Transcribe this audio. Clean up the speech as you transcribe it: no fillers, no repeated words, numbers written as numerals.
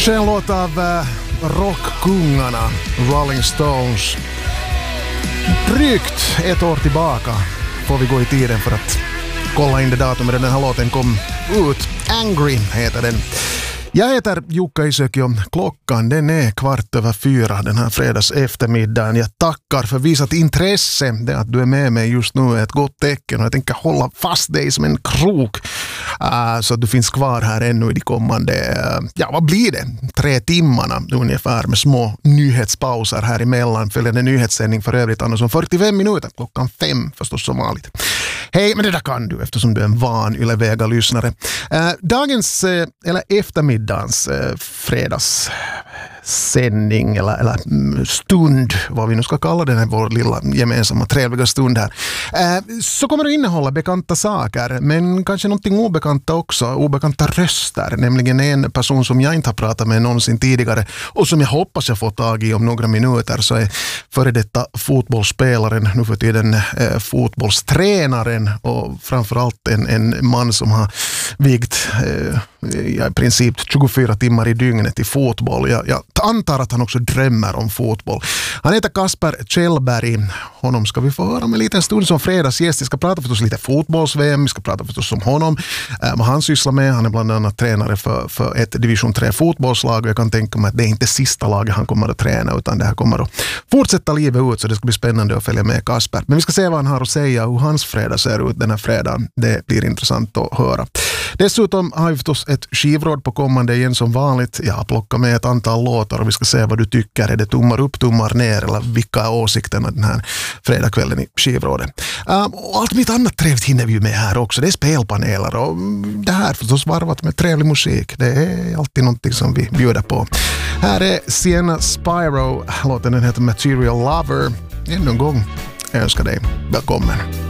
En låt av rockkungarna Rolling Stones. Drygt ett år tillbaka får vi gå i tiden för att kolla in det datumet den här låten kom ut. Angry heter den. Jag heter Jukka Isäkio. Klockan den är 3:15 den här fredags eftermiddagen. Jag tackar för visat intresse. Det att du är med mig just nu är ett gott tecken och jag tänker hålla fast dig som en krok så att du finns kvar här ännu i de kommande, vad blir det? 3 timmarna ungefär med små nyhetspauser här emellan. Följande nyhetssändning för övrigt annars om 45 minuter. 5:00 förstås som vanligt. Hej, men det där kan du eftersom du är en van Yle-Vega-lyssnare. Dagens, eller eftermiddagens fredagssändning eller stund, vad vi nu ska kalla den här vår lilla gemensamma trevliga stund här, så kommer det innehålla bekanta saker, men kanske någonting obekanta också, obekanta röster, nämligen en person som jag inte har pratat med någonsin tidigare och som jag hoppas jag får tag i om några minuter, så är före detta fotbollsspelaren, nu för tiden fotbollstränaren och framförallt en man som har vigt i princip 24 timmar i dygnet i fotboll. Jag antar att han också drömmer om fotboll. Han heter Kasper Kjellberg. Honom ska vi få höra om en liten stund som fredagsgäst. Vi ska prata förstås lite fotbolls-VM. Vi ska prata förstås om honom. Vad han sysslar med. Han är bland annat tränare för ett division 3 fotbollslag. Och jag kan tänka mig att det är inte sista laget han kommer att träna, utan det här kommer att fortsätta livet ut. Så det ska bli spännande att följa med Kasper. Men vi ska se vad han har att säga, hur hans fredag ser ut den här fredagen. Det blir intressant att höra. Dessutom har vi förstås ett skivråd på kommande igen som vanligt. Jag har plockat med ett antal låtar och vi ska se vad du tycker. Är det tummar upp, tummar ner eller vilka är åsikterna den här fredagskvällen i skivrådet. Och allt mitt annat trevligt hinner vi med här också. Det är spelpaneler och det här förstås varvat med trevlig musik. Det är alltid någonting som vi bjuder på. Här är Sienna Spyro. Låten den heter Material Lover. Ännu en gång, jag önskar dig välkommen.